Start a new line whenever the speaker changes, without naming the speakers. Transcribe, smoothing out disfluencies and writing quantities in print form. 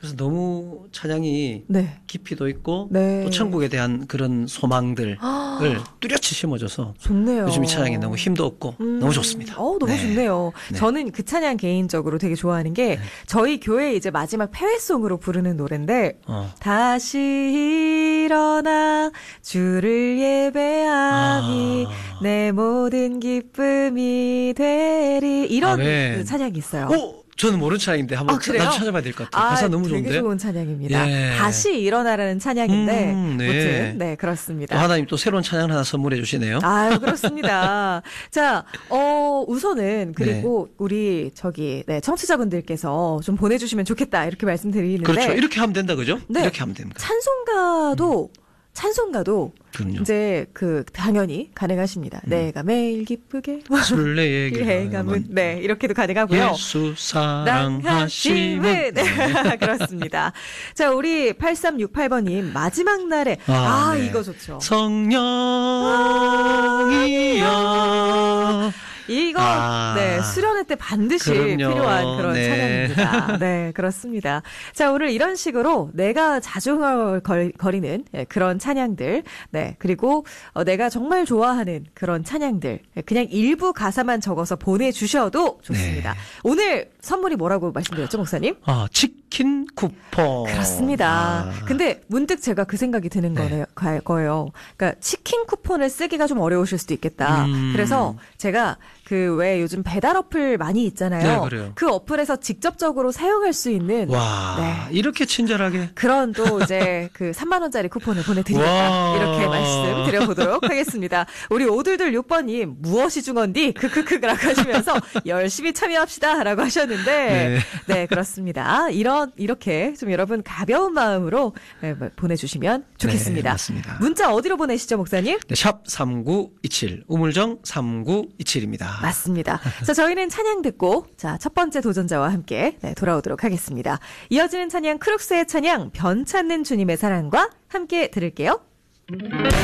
그래서 너무 찬양이
네.
깊이도 있고
네.
또 천국에 대한 그런 소망들을 뚜렷이 심어줘서
좋네요.
요즘 이 찬양이 너무 힘도 없고 너무 좋습니다.
너무
네.
좋네요.
네.
저는 그 찬양 개인적으로 되게 좋아하는 게 저희 교회 이제 마지막 폐회송으로 부르는 노래인데 다시 일어나 주를 예배하니 내 모든 기쁨이 되리 이런 그 찬양이 있어요.
저는 모르는 찬양인데 한번 나도 찾아봐야 될 것 같아요. 가사 너무 좋은데.
되게 좋은 찬양입니다.
예.
다시 일어나라는 찬양인데
네.
아무튼 네 그렇습니다.
또 하나님 또 새로운 찬양을 하나 선물해 주시네요.
아유 그렇습니다. 자, 우선은 그리고 우리 청취자분들께서 좀 보내주시면 좋겠다 이렇게 말씀드리는데
그렇죠. 이렇게 하면 된다 그죠?
네.
이렇게 하면 됩니다.
찬송가도
그럼요.
이제 당연히 가능하십니다. 내가 매일 기쁘게
술래에게
해감은 네 이렇게도 가능하고요.
예수 사랑하심은
네, 그렇습니다. 자, 우리 8368번님 마지막 날에
네.
이거 좋죠.
성령이여
이거 네 수련회 때 반드시 필요한 그런 찬양입니다. 네 그렇습니다. 자 오늘 이런 식으로 내가 자주 거리는 그런 찬양들 네 그리고 내가 정말 좋아하는 그런 찬양들 그냥 일부 가사만 적어서 보내주셔도 좋습니다.
네.
오늘 선물이 뭐라고 말씀드렸죠 목사님?
치킨 쿠폰.
그렇습니다. 근데 문득 제가 그 생각이 드는 거예요. 그러니까 치킨 쿠폰을 쓰기가 좀 어려우실 수도 있겠다. 그래서 제가 왜 요즘 배달 어플 많이 있잖아요.
네, 그래요.
그 어플에서 직접적으로 사용할 수 있는
이렇게 친절하게
그런 또 이제 3만 원짜리 쿠폰을 보내드립니다. 이렇게 말씀드려보도록 하겠습니다. 우리 오들들 6번님 무엇이 중헌디 크크크라고 하시면서 열심히 참여합시다라고 하셨는데 네 그렇습니다. 이렇게 좀 여러분 가벼운 마음으로 보내주시면 좋겠습니다.
네, 맞습니다.
문자 어디로 보내시죠 목사님?
네, 샵 3927 우물정 3927입니다.
맞습니다. 자, 저희는 찬양 듣고 첫 번째 도전자와 함께 돌아오도록 하겠습니다. 이어지는 찬양 크룩스의 찬양 변 찾는 주님의 사랑과 함께 들을게요.